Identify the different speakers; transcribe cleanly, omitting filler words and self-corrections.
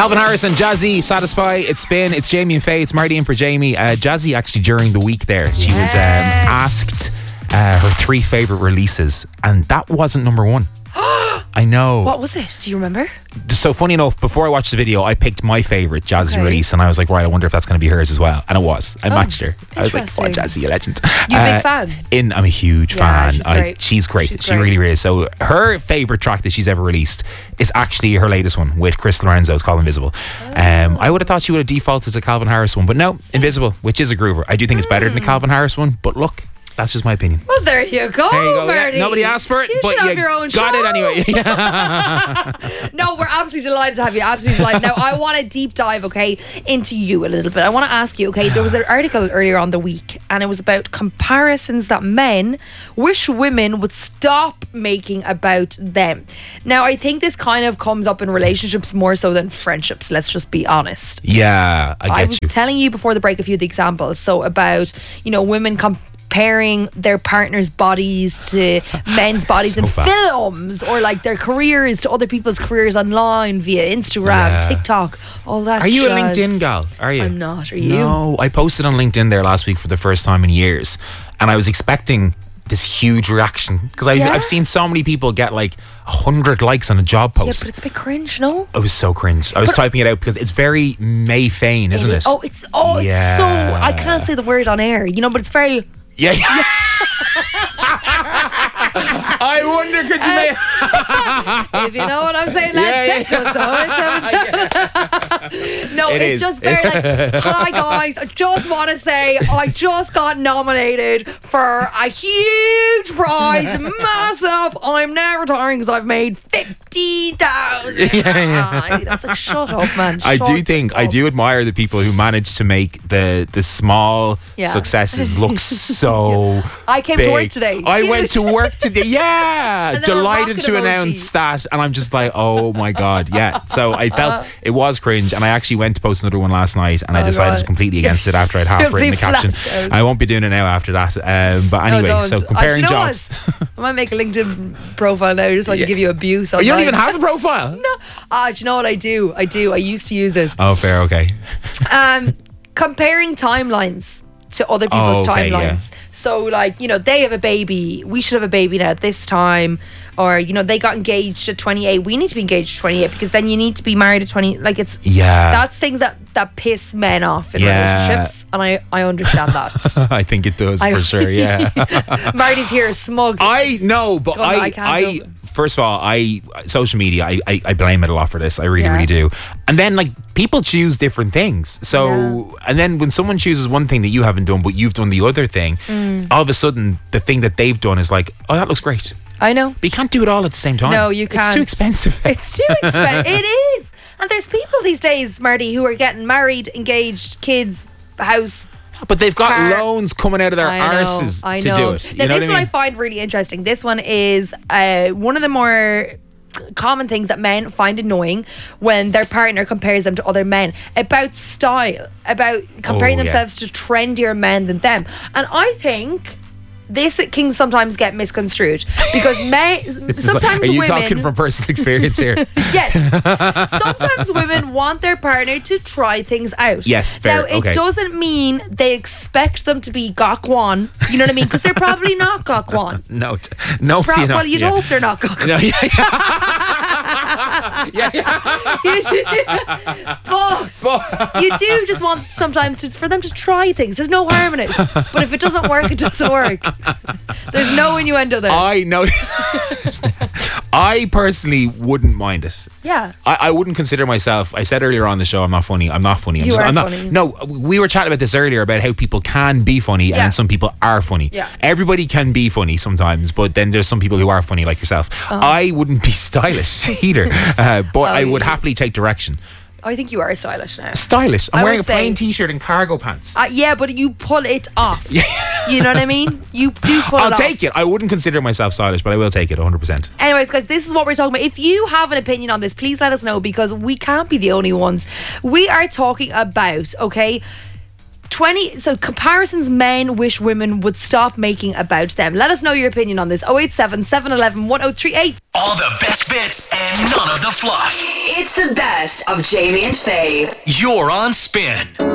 Speaker 1: Calvin Harris and Jazzy, Satisfy. It's Jamie and Faye. It's Marty in for Jamie. Jazzy, actually, during the week there, she was asked her 3 favourite releases, and that wasn't number 1. I know.
Speaker 2: What was it? Do you remember?
Speaker 1: So funny enough, before I watched the video, I picked my favourite Jazzy release, and I was like, right, I wonder if that's going to be hers as well. And it was. I matched her. I was like, oh, Jazzy, you legend.
Speaker 2: You a big fan?
Speaker 1: I'm a huge fan.
Speaker 2: She's great.
Speaker 1: She really is. So her favourite track that she's ever released is actually her latest one with Chris Lorenzo. It's called Invisible. I would have thought she would have defaulted to the Calvin Harris one, but no, Invisible, which is a groover. I do think it's better than the Calvin Harris one, but look, that's just my opinion.
Speaker 2: Well, there you go, Marty.
Speaker 1: Yeah, nobody asked for it, but
Speaker 2: should have your own
Speaker 1: got
Speaker 2: show.
Speaker 1: it anyway.
Speaker 2: No, we're absolutely delighted to have you. Absolutely delighted. Now, I want to deep dive, into you a little bit. I want to ask you, there was an article earlier on the week, and it was about comparisons that men wish women would stop making about them. Now, I think this kind of comes up in relationships more so than friendships. Let's just be honest.
Speaker 1: Yeah, I
Speaker 2: was telling you before the break a few of the examples. So about, women comparing their partner's bodies to men's bodies in films, or like their careers to other people's careers online via Instagram, TikTok, all that.
Speaker 1: Are you a LinkedIn gal? Are you?
Speaker 2: I'm not. Are you?
Speaker 1: No, I posted on LinkedIn there last week for the first time in years, and I was expecting this huge reaction because I've seen so many people get like 100 likes on a job post.
Speaker 2: Yeah, but it's a bit cringe, no?
Speaker 1: It was so cringe. I was typing it out because it's very May Fain, isn't it?
Speaker 2: It's so, I can't say the word on air, but it's very...
Speaker 1: Yeah. I wonder, could you make...
Speaker 2: If you know what I'm saying, let's text us. No, it's just very like, hi guys, I just want to say I just got nominated for a huge prize, massive. I'm now retiring because I've made 50,000. That's like, shut up, man.
Speaker 1: I do admire the people who manage to make the small successes look so
Speaker 2: I came
Speaker 1: big.
Speaker 2: to work today.
Speaker 1: I went to work today. Yeah, delighted to announce that, and I'm just like, oh my god, yeah. So I felt it was cringe, and I actually went to post another one last night, and I decided completely against it after I'd half written the caption. I won't be doing it now after that. But anyway, so comparing jobs.
Speaker 2: I might make a LinkedIn profile now just so I can give you abuse.
Speaker 1: You don't even have a profile?
Speaker 2: No. Do you know what I do? I used to use it.
Speaker 1: Oh, fair, okay.
Speaker 2: Comparing timelines to other people's timelines. So like, they have a baby, we should have a baby now at this time, or they got engaged at 28, we need to be engaged at 28 because then you need to be married at 20. Like, it's that's things that piss men off in relationships, and I understand that.
Speaker 1: I think it does for sure. Yeah.
Speaker 2: Marty's here smug.
Speaker 1: I know, but I first of all, social media, I blame it a lot for this. I really do. And then like people choose different things. So and then when someone chooses one thing that you haven't done but you've done the other thing, all of a sudden the thing that they've done is like, oh, that looks great.
Speaker 2: I know.
Speaker 1: But you can't do it all at the same time.
Speaker 2: No, you can't.
Speaker 1: It's too expensive.
Speaker 2: It's too expensive. It is. And there's people these days, Marty, who are getting married, engaged, kids, house.
Speaker 1: But they've got loans coming out of their arses to do it.
Speaker 2: Now, this one I find really interesting. This one is one of the more common things that men find annoying when their partner compares them to other men, about style, about comparing themselves to trendier men than them. And I think this can sometimes get misconstrued because sometimes
Speaker 1: are you
Speaker 2: women...
Speaker 1: talking from personal experience here?
Speaker 2: Yes. Sometimes women want their partner to try things out.
Speaker 1: Yes, fair.
Speaker 2: Now, it doesn't mean they expect them to be Gokwan. You know what I mean? Because they're probably not Gokwan.
Speaker 1: No.
Speaker 2: Well, you'd hope they're not Gokwan.
Speaker 1: No,
Speaker 2: But you do just want sometimes for them to try things. There's no harm in it. But if it doesn't work, it doesn't work. There's no innuendo there.
Speaker 1: I know. I personally wouldn't mind it.
Speaker 2: Yeah.
Speaker 1: I wouldn't consider myself. I said earlier on the show, I'm not funny. I'm not funny. I'm not funny. No, we were chatting about this earlier about how people can be funny and some people are funny.
Speaker 2: Yeah.
Speaker 1: Everybody can be funny sometimes, but then there's some people who are funny like yourself. I wouldn't be stylish either, but I would happily take direction.
Speaker 2: I think you are stylish now.
Speaker 1: Stylish? I'm wearing a plain t-shirt and cargo pants.
Speaker 2: Yeah, but you pull it off. You know what I mean? You do pull it off.
Speaker 1: I'll take it. I wouldn't consider myself stylish, but I will take it 100%.
Speaker 2: Anyways, guys, this is what we're talking about. If you have an opinion on this, please let us know because we can't be the only ones. We are talking about, comparisons men wish women would stop making about them. Let us know your opinion on this. 087 711 1038.
Speaker 3: All the best bits and none of the fluff.
Speaker 4: It's the best of Jamie and Faye.
Speaker 3: You're on Spin.